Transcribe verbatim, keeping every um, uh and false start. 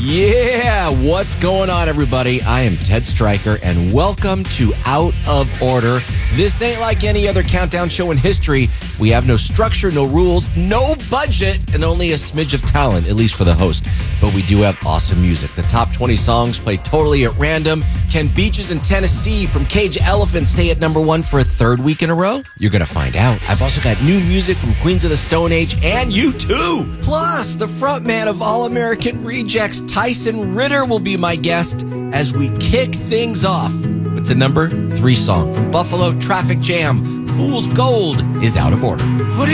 Yeah, what's going on, everybody? I am Ted Stryker, and welcome to Out of Order. This ain't like any other countdown show in history. We have no structure, no rules, no budget, and only a smidge of talent, at least for the host. But we do have awesome music. The top twenty songs play totally at random. Can Beaches in Tennessee from Cage Elephant stay at number one for a third week in a row? You're going to find out. I've also got new music from Queens of the Stone Age and U two. Plus, the frontman of All American Rejects, Tyson Ritter, will be my guest as we kick things off with the number three song from Buffalo, Traffic Jam. Fool's Gold is Out of Order. What